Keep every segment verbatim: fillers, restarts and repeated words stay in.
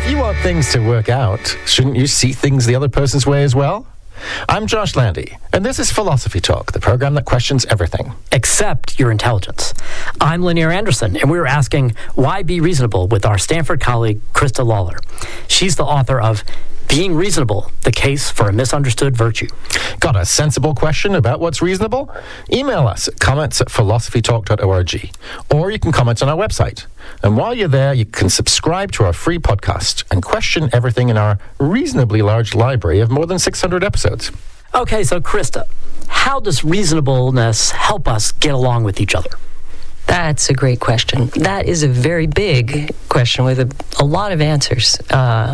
If you want things to work out, shouldn't you see things the other person's way as well? I'm Josh Landy, and this is Philosophy Talk, the program that questions everything. Except your intelligence. I'm Lanier Anderson, and we're asking, why be reasonable with our Stanford colleague, Krista Lawler. She's the author of Being Reasonable, The Case for a Misunderstood Virtue. Got a sensible question about what's reasonable? Email us at comments at philosophy talk dot org, or you can comment on our website. And while you're there, you can subscribe to our free podcast and question everything in our reasonably large library of more than six hundred episodes. Okay, so Krista, how does reasonableness help us get along with each other? That's a great question. That is a very big question with a, a lot of answers. Uh,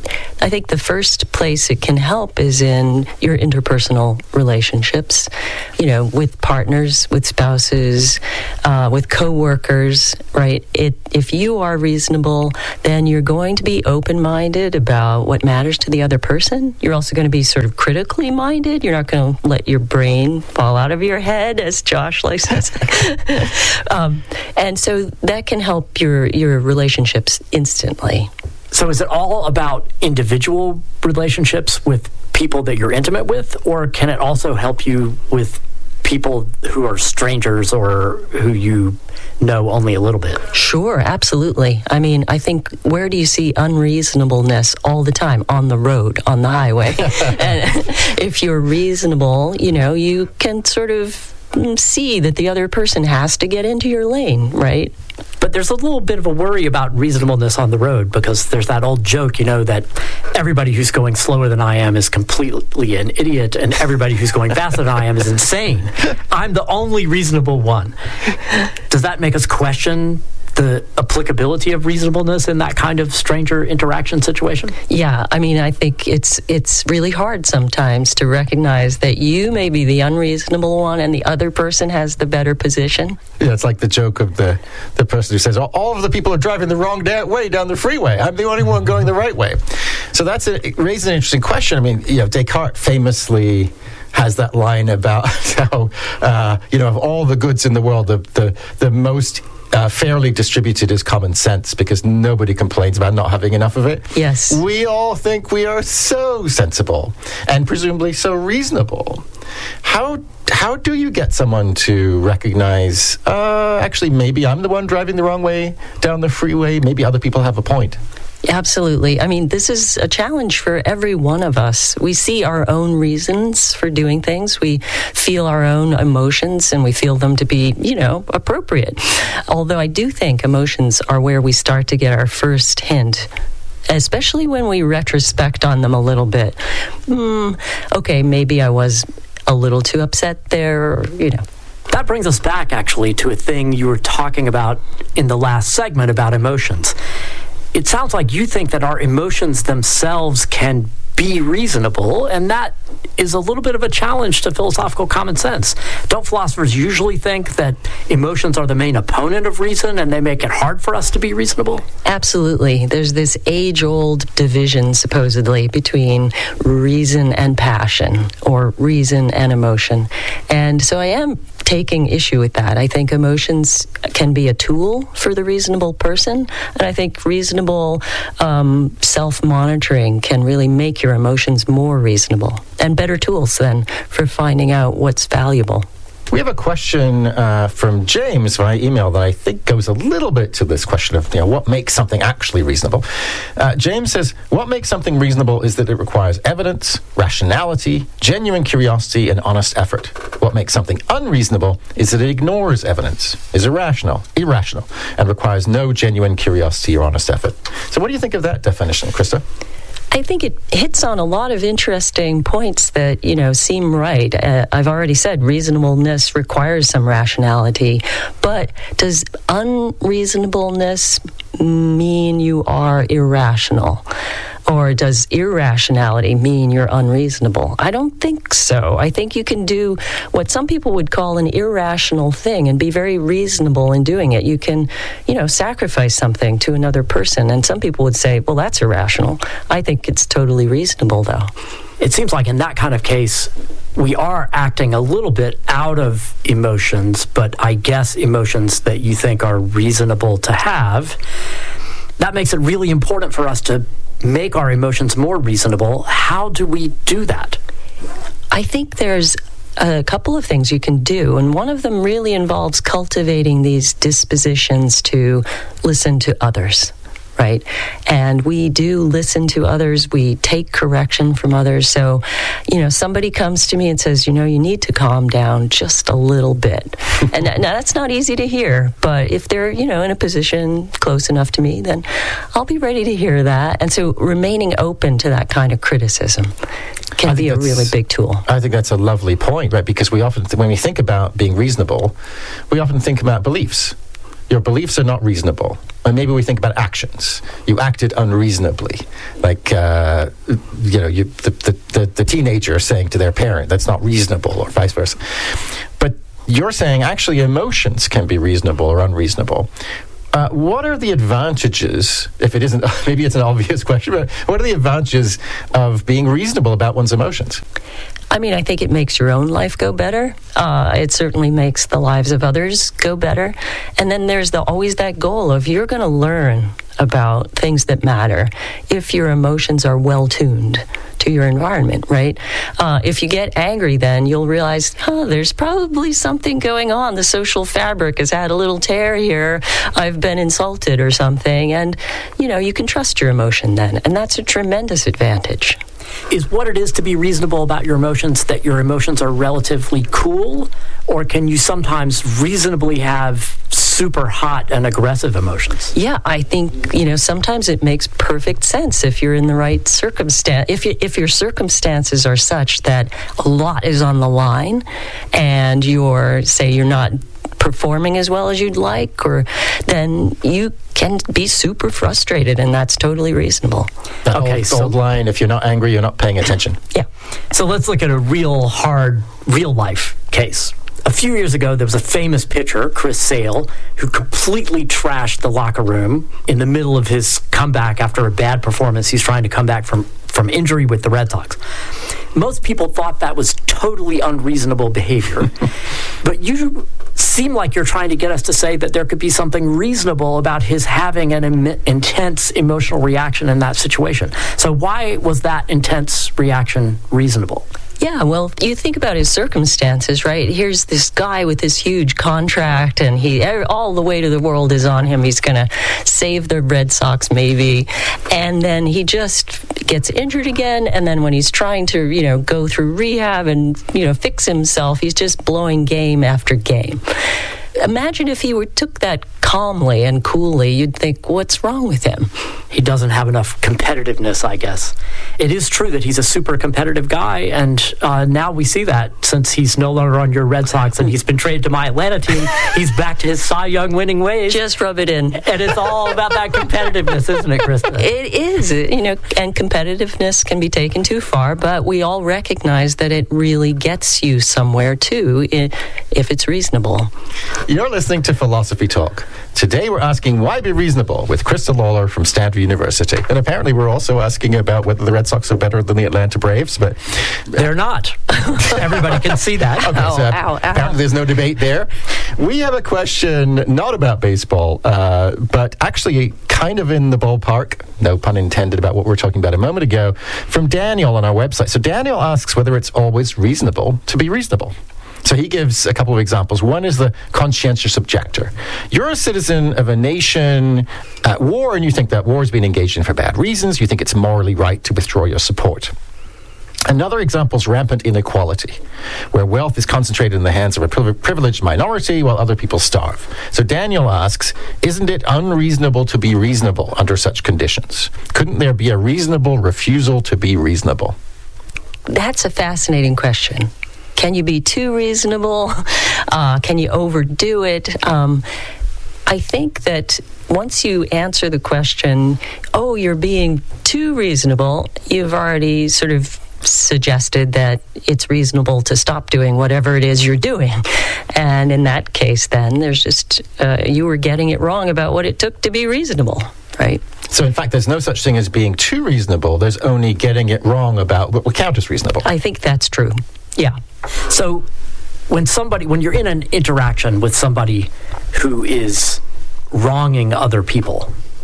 I think the first place it can help is in your interpersonal relationships, you know, with partners, with spouses, uh, with coworkers, right? It, if you are reasonable, then you're going to be open-minded about what matters to the other person. You're also going to be sort of critically minded. You're not going to let your brain fall out of your head, as Josh likes to say. um, and so that can help your, your relationships instantly. So is it all about individual relationships with people that you're intimate with, or can it also help you with people who are strangers or who you know only a little bit? Sure, absolutely. I mean, I think, where do you see unreasonableness all the time? On the road, on the highway. And if you're reasonable, you know, you can sort of see that the other person has to get into your lane, right? But there's a little bit of a worry about reasonableness on the road, because there's that old joke, you know, that everybody who's going slower than I am is completely an idiot, and everybody who's going faster than I am is insane. I'm the only reasonable one. Does that make us question the applicability of reasonableness in that kind of stranger interaction situation? Yeah, I mean, I think it's it's really hard sometimes to recognize that you may be the unreasonable one and the other person has the better position. Yeah, it's like the joke of the, the person who says, oh, all of the people are driving the wrong da- way down the freeway. I'm the only one going the right way. So that's a, it raises an interesting question. I mean, you know, Descartes famously has that line about how, uh, you know, of all the goods in the world, the the, the most Uh, fairly distributed is common sense, because nobody complains about not having enough of it. Yes. We all think we are so sensible and presumably so reasonable. How how do you get someone to recognize, uh, actually, maybe I'm the one driving the wrong way down the freeway, maybe other people have a point? Absolutely. I mean, this is a challenge for every one of us. We see our own reasons for doing things. We feel our own emotions, and we feel them to be, you know, appropriate. Although I do think emotions are where we start to get our first hint, especially when we retrospect on them a little bit. Hmm, okay, maybe I was a little too upset there, or, you know. That brings us back, actually, to a thing you were talking about in the last segment about emotions. It sounds like you think that our emotions themselves can be reasonable, and that is a little bit of a challenge to philosophical common sense. Don't philosophers usually think that emotions are the main opponent of reason, and they make it hard for us to be reasonable? Absolutely. There's this age-old division, supposedly, between reason and passion, or reason and emotion. And so I am taking issue with that. I think emotions can be a tool for the reasonable person, and I think reasonable um, self-monitoring can really make your emotions more reasonable, and better tools then for finding out what's valuable. We have a question uh, from James via email that I think goes a little bit to this question of, you know, what makes something actually reasonable. Uh, James says, what makes something reasonable is that it requires evidence, rationality, genuine curiosity, and honest effort. What makes something unreasonable is that it ignores evidence, is irrational, irrational, and requires no genuine curiosity or honest effort. So what do you think of that definition, Krista? I think it hits on a lot of interesting points that, you know, seem right. Uh, I've already said reasonableness requires some rationality, but does unreasonableness mean you are irrational? Or does irrationality mean you're unreasonable? I don't think so. I think you can do what some people would call an irrational thing and be very reasonable in doing it. You can, you know, sacrifice something to another person. And some people would say, well, that's irrational. I think it's totally reasonable, though. It seems like in that kind of case, we are acting a little bit out of emotions, but I guess emotions that you think are reasonable to have. that makes it really important for us to make our emotions more reasonable. How do we do that? I think there's a couple of things you can do, and one of them really involves cultivating these dispositions to listen to others. Right? And we do listen to others. We take correction from others. So, you know, somebody comes to me and says, you know, you need to calm down just a little bit. And now that's not easy to hear, but if they're, you know, in a position close enough to me, then I'll be ready to hear that. And so remaining open to that kind of criticism can be a really big tool. I think that's a lovely point, right? Because we often, when we think about being reasonable, we often think about beliefs. Your beliefs are not reasonable. And maybe we think about actions. You acted unreasonably. Like, uh, you know, you, the, the, the, the teenager saying to their parent, that's not reasonable, or vice versa. But you're saying actually emotions can be reasonable or unreasonable. Uh, what are the advantages, if it isn't, maybe it's an obvious question, but what are the advantages of being reasonable about one's emotions? I mean, I think it makes your own life go better. Uh, it certainly makes the lives of others go better. And then there's the, always that goal of you're going to learn about things that matter if your emotions are well tuned to your environment, right? Uh, if you get angry, then you'll realize, oh, there's probably something going on. The social fabric has had a little tear here. I've been insulted or something. And, you know, you can trust your emotion then. And that's a tremendous advantage. Is what it is to be reasonable about your emotions that your emotions are relatively cool? Or can you sometimes reasonably have super hot and aggressive emotions? Yeah, I think, you know, sometimes it makes perfect sense if you're in the right circumstance. If you, if your circumstances are such that a lot is on the line and you're, say, you're not performing as well as you'd like, or then you can be super frustrated, and that's totally reasonable. That okay, old, so old line, if you're not angry, you're not paying attention. Yeah. So let's look at a real hard, real life case. A few years ago, there was a famous pitcher, Chris Sale, who completely trashed the locker room in the middle of his comeback after a bad performance. He's trying to come back from, from injury with the Red Sox. Most people thought that was totally unreasonable behavior. But you seem like you're trying to get us to say that there could be something reasonable about his having an Im- intense emotional reaction in that situation. So why was that intense reaction reasonable? Yeah, well, you think about his circumstances, right? Here's this guy with this huge contract, and he all the weight of the world is on him. He's going to save the Red Sox, maybe. And then he just gets injured again, and then when he's trying to, you know, go through rehab and, you know, fix himself, he's just blowing game after game. Imagine if he were, took that calmly and coolly, you'd think, what's wrong with him? He doesn't have enough competitiveness, I guess. It is true that he's a super competitive guy, and uh, now we see that since he's no longer on your Red Sox and he's been traded to my Atlanta team, he's back to his Cy Young winning ways. Just rub it in. And it's all about that competitiveness, isn't it, Krista? It is, you know, and competitiveness can be taken too far, but we all recognize that it really gets you somewhere, too, if it's reasonable. You're listening to Philosophy Talk. Today we're asking why be reasonable with Krista Lawler from Stanford University. And apparently we're also asking about whether the Red Sox are better than the Atlanta Braves, but they're not. Everybody can see that. Okay, ow, so ow, ow. apparently there's no debate there. We have a question not about baseball, uh, but actually kind of in the ballpark, no pun intended, about what we were talking about a moment ago, from Daniel on our website. So Daniel asks whether it's always reasonable to be reasonable. So he gives a couple of examples. One is the conscientious objector. You're a citizen of a nation at war, and you think that war has been engaged in for bad reasons. You think it's morally right to withdraw your support. Another example is rampant inequality, where wealth is concentrated in the hands of a privileged minority while other people starve. So Daniel asks, isn't it unreasonable to be reasonable under such conditions? Couldn't there be a reasonable refusal to be reasonable? That's a fascinating question. Can you be too reasonable? Uh, can you overdo it? Um, I think that once you answer the question, oh, you're being too reasonable, you've already sort of suggested that it's reasonable to stop doing whatever it is you're doing. And in that case, then, there's just, uh, you were getting it wrong about what it took to be reasonable, right? So, in fact, there's no such thing as being too reasonable. There's only getting it wrong about what would count as reasonable. I think that's true. Yeah. So when somebody, when you're in an interaction with somebody who is wronging other people,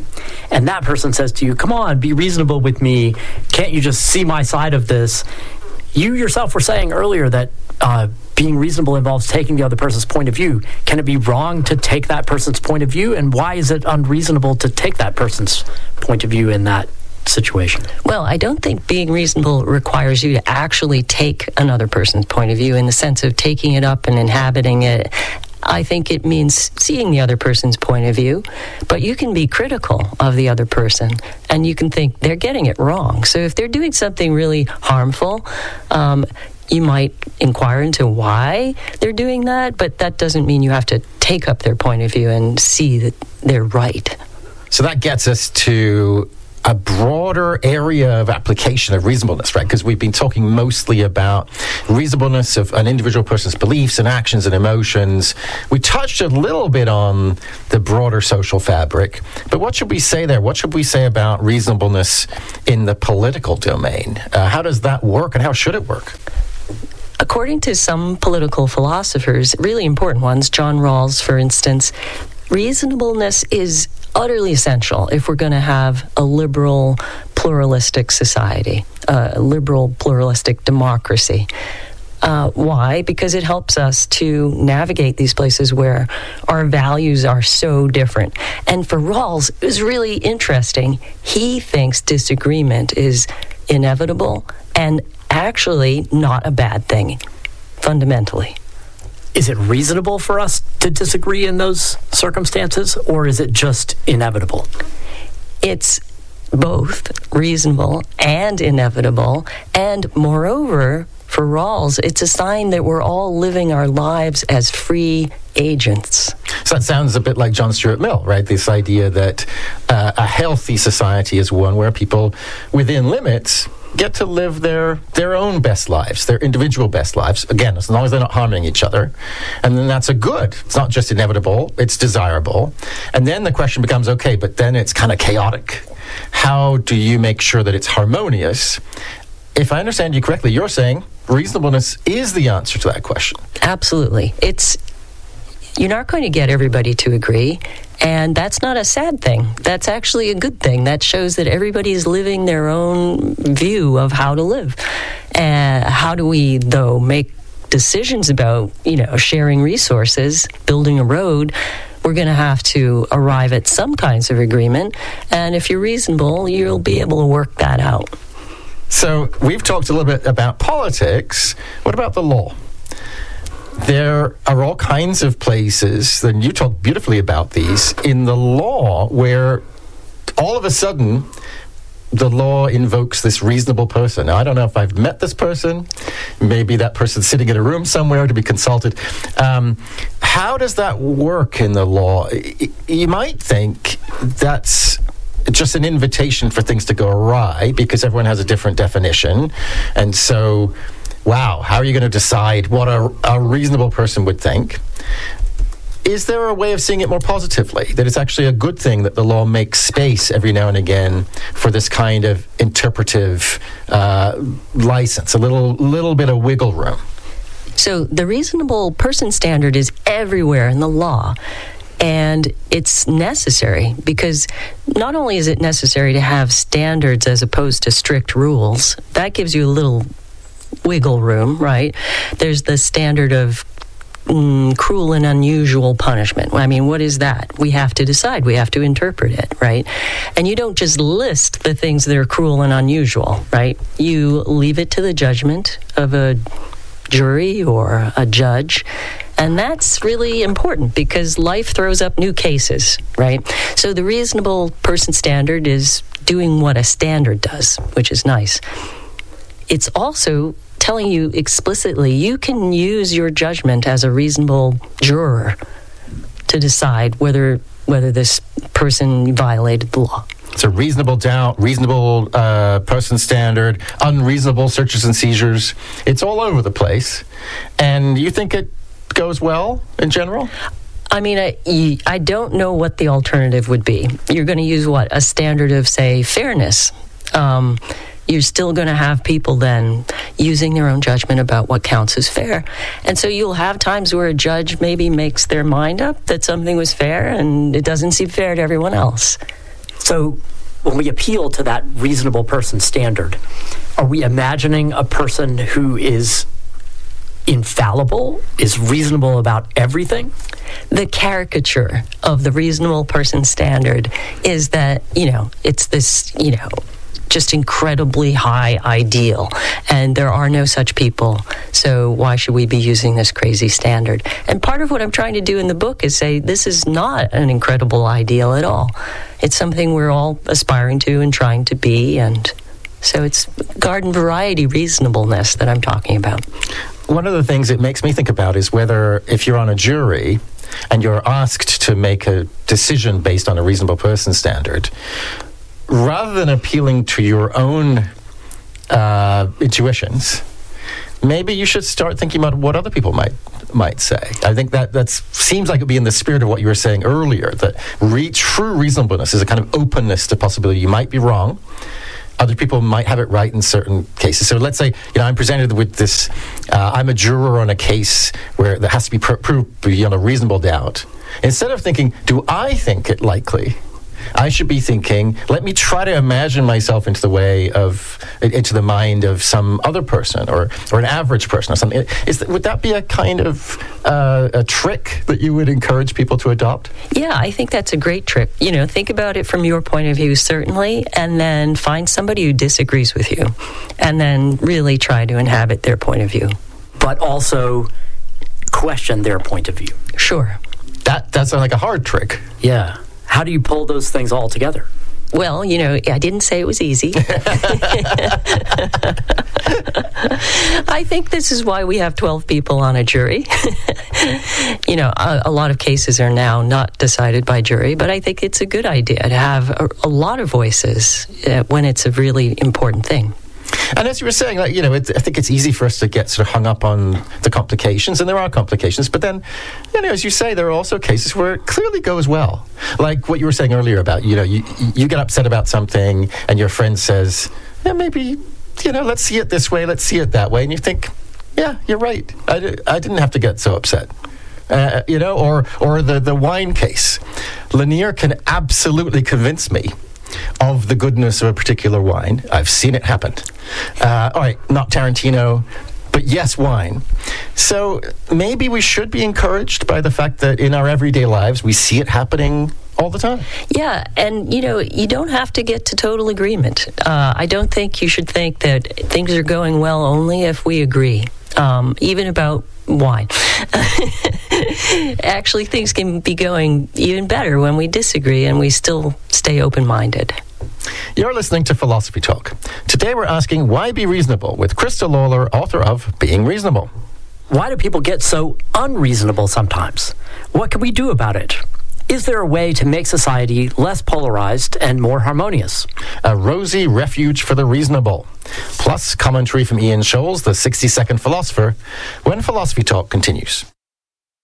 and that person says to you, come on, be reasonable with me. Can't you just see my side of this? You yourself were saying earlier that uh, being reasonable involves taking the other person's point of view. Can it be wrong to take that person's point of view? And why is it unreasonable to take that person's point of view in that situation? Well, I don't think being reasonable requires you to actually take another person's point of view in the sense of taking it up and inhabiting it. I think it means seeing the other person's point of view, but you can be critical of the other person, and you can think they're getting it wrong. So if they're doing something really harmful, um, you might inquire into why they're doing that, but that doesn't mean you have to take up their point of view and see that they're right. So that gets us to a broader area of application of reasonableness, right? Because we've been talking mostly about reasonableness of an individual person's beliefs and actions and emotions. We touched a little bit on the broader social fabric, but what should we say there? What should we say about reasonableness in the political domain? Uh, how does that work, and how should it work? According to some political philosophers, really important ones, John Rawls, for instance, reasonableness is utterly essential if we're going to have a liberal, pluralistic society, a liberal, pluralistic democracy. Uh, why? Because it helps us to navigate these places where our values are so different. And for Rawls, it was really interesting. He thinks disagreement is inevitable and actually not a bad thing, fundamentally. Is it reasonable for us to disagree in those circumstances, or is it just inevitable? It's both reasonable and inevitable, and moreover, for Rawls, it's a sign that we're all living our lives as free agents. So that sounds a bit like John Stuart Mill, right? This idea that uh, a healthy society is one where people, within limits, get to live their their own best lives, their individual best lives, again, as long as they're not harming each other. And then that's a good. It's not just inevitable, it's desirable. And then the question becomes, okay, but then it's kind of chaotic. How do you make sure that it's harmonious? If I understand you correctly, you're saying reasonableness is the answer to that question. Absolutely. It's you're not going to get everybody to agree, and that's not a sad thing. That's actually a good thing. That shows that everybody is living their own view of how to live. Uh, how do we, though, make decisions about, you know, sharing resources, building a road? We're going to have to arrive at some kinds of agreement, and if you're reasonable, you'll be able to work that out. So we've talked a little bit about politics. What about the law? There are all kinds of places, and you talk beautifully about these, in the law where all of a sudden the law invokes this reasonable person. Now, I don't know if I've met this person. Maybe that person's sitting in a room somewhere to be consulted. Um, how does that work in the law? You might think that's just an invitation for things to go awry because everyone has a different definition. And so, wow, how are you going to decide what a, a reasonable person would think? Is there a way of seeing it more positively, that it's actually a good thing that the law makes space every now and again for this kind of interpretive uh, license, a little little bit of wiggle room? So the reasonable person standard is everywhere in the law. And it's necessary because not only is it necessary to have standards as opposed to strict rules, that gives you a little wiggle room, right? There's the standard of mm, cruel and unusual punishment. I mean, what is that? We have to decide. We have to interpret it, right? And you don't just list the things that are cruel and unusual, right? You leave it to the judgment of a jury or a judge. And that's really important because life throws up new cases, right? So the reasonable person standard is doing what a standard does, which is nice. It's also telling you explicitly you can use your judgment as a reasonable juror to decide whether whether this person violated the law. It's a reasonable doubt, reasonable uh, person standard, unreasonable searches and seizures. It's all over the place. And you think it goes well in general? I mean, I, I don't know what the alternative would be. You're going to use what? A standard of, say, fairness. Um, you're still going to have people then using their own judgment about what counts as fair. And so you'll have times where a judge maybe makes their mind up that something was fair and it doesn't seem fair to everyone else. So when we appeal to that reasonable person standard, are we imagining a person who is infallible, is reasonable about everything? The caricature of the reasonable person standard is that, you know, it's this, you know, just incredibly high ideal, and there are no such people, so why should we be using this crazy standard? And part of what I'm trying to do in the book is say this is not an incredible ideal at all. It's something we're all aspiring to and trying to be, and so it's garden variety reasonableness that I'm talking about. One of the things it makes me think about is whether, if you're on a jury and you're asked to make a decision based on a reasonable person standard, rather than appealing to your own uh, intuitions, maybe you should start thinking about what other people might might say. I think that that seems like it would be in the spirit of what you were saying earlier, that re- true reasonableness is a kind of openness to possibility. You might be wrong. Other people might have it right in certain cases. So let's say, you know, I'm presented with this, uh, I'm a juror on a case where that has to be pr- proved beyond a reasonable doubt. Instead of thinking, do I think it likely? I should be thinking, let me try to imagine myself into the way of, into the mind of some other person or, or an average person or something. Is that, would that be a kind of uh, a trick that you would encourage people to adopt? Yeah, I think that's a great trick. You know, think about it from your point of view, certainly, and then find somebody who disagrees with you, and then really try to inhabit their point of view. But also question their point of view. Sure. That, that sounds like a hard trick. Yeah. How do you pull those things all together? Well, you know, I didn't say it was easy. I think this is why we have twelve people on a jury. You know, a, a lot of cases are now not decided by jury, but I think it's a good idea to have a, a lot of voices uh, when it's a really important thing. And as you were saying, like, you know, it, I think it's easy for us to get sort of hung up on the complications, and there are complications. But then, you know, as you say, there are also cases where it clearly goes well. Like what you were saying earlier about, you know, you, you get upset about something, and your friend says, yeah, maybe, you know, let's see it this way, let's see it that way. And you think, yeah, you're right. I, di- I didn't have to get so upset. Uh, you know, or, or the, the wine case. Lanier can absolutely convince me of the goodness of a particular wine. I've seen it happen. Uh, all right, not Tarantino, but yes, wine. So maybe we should be encouraged by the fact that in our everyday lives, we see it happening all the time. Yeah, and, you know, you don't have to get to total agreement. Uh, I don't think you should think that things are going well only if we agree, um, even about wine. Actually, things can be going even better when we disagree and we still stay open-minded. You're listening to Philosophy Talk. Today we're asking, why be reasonable, with Krista Lawler, author of Being Reasonable. Why do people get so unreasonable sometimes? What can we do about it? Is there a way to make society less polarized and more harmonious? A rosy refuge for the reasonable. Plus commentary from Ian Scholes, the sixty-second philosopher, when Philosophy Talk continues.